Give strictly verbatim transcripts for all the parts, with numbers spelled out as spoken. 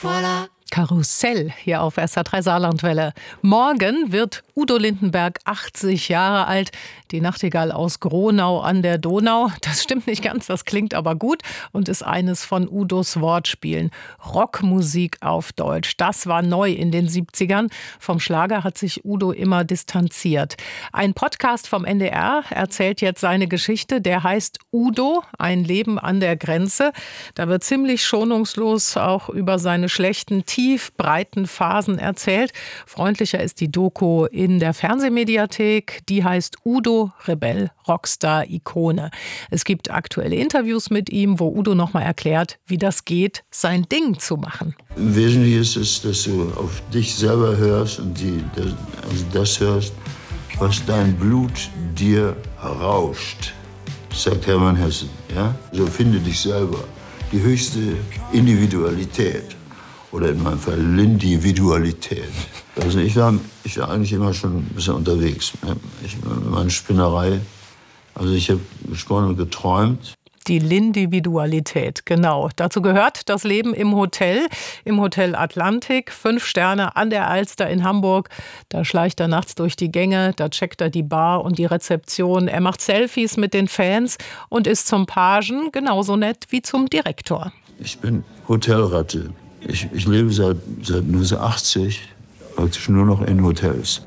Voilà. Karussell hier auf S R drei Saarlandwelle. Morgen wird Udo Lindenberg achtzig Jahre alt. Die Nachtigall aus Gronau an der Donau. Das stimmt nicht ganz, das klingt aber gut und ist eines von Udos Wortspielen. Rockmusik auf Deutsch. Das war neu in den siebzigern. Vom Schlager hat sich Udo immer distanziert. Ein Podcast vom N D R erzählt jetzt seine Geschichte. Der heißt Udo, ein Leben an der Grenze. Da wird ziemlich schonungslos auch über seine schlechten tief breiten Phasen erzählt. Freundlicher ist die Doku in der Fernsehmediathek. Die heißt Udo, Rebell, Rockstar, Ikone. Es gibt aktuelle Interviews mit ihm, wo Udo nochmal erklärt, wie das geht, sein Ding zu machen. Im Wesentlichen ist es, dass du auf dich selber hörst und die, das, also das hörst, was dein Blut dir rauscht, sagt Hermann Hesse. Ja? So finde dich selber. Die höchste Individualität. Oder in meinem Fall Lindividualität. Also ich war, ich war eigentlich immer schon ein bisschen unterwegs. Ich, meine Spinnerei. Also ich habe gesponnen und geträumt. Die Lindividualität, genau. Dazu gehört das Leben im Hotel, im Hotel Atlantik, fünf Sterne an der Alster in Hamburg. Da schleicht er nachts durch die Gänge, da checkt er die Bar und die Rezeption. Er macht Selfies mit den Fans und ist zum Pagen genauso nett wie zum Direktor. Ich bin Hotelratte. Ich, ich lebe seit, seit neunzehnhundertachtzig praktisch nur noch in Hotels.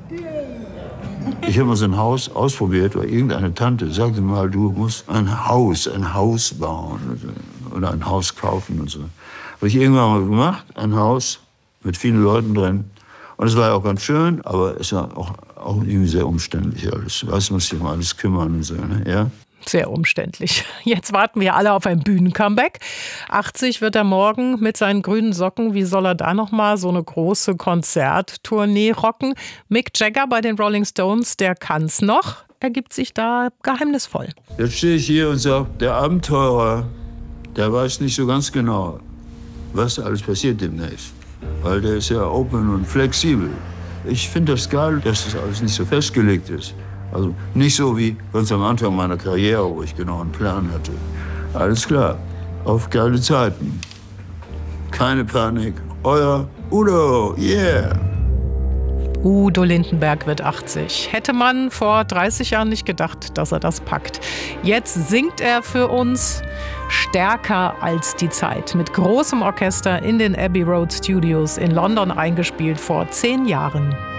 Ich habe mal so ein Haus ausprobiert, weil irgendeine Tante sagte mal, du musst ein Haus, ein Haus bauen oder ein Haus kaufen und so. Habe ich irgendwann mal gemacht, ein Haus mit vielen Leuten drin. Und es war ja auch ganz schön, aber es war auch, auch irgendwie sehr umständlich alles. Du weißt, du musst dich um alles kümmern und so, ne? Ja? Sehr umständlich. Jetzt warten wir alle auf ein Bühnencomeback. achtzig wird er morgen mit seinen grünen Socken. Wie soll er da noch mal so eine große Konzerttournee rocken? Mick Jagger bei den Rolling Stones, der kann's noch. Er gibt sich da geheimnisvoll. Jetzt stehe ich hier und sage, der Abenteurer, der weiß nicht so ganz genau, was alles passiert demnächst. Weil der ist ja open und flexibel. Ich finde das geil, dass das alles nicht so festgelegt ist. Also nicht so wie ganz am Anfang meiner Karriere, wo ich genau einen Plan hatte. Alles klar, auf geile Zeiten. Keine Panik. Euer Udo, yeah! Udo Lindenberg wird achtzig. Hätte man vor dreißig Jahren nicht gedacht, dass er das packt. Jetzt singt er für uns Stärker als die Zeit. Mit großem Orchester in den Abbey Road Studios in London eingespielt vor zehn Jahren.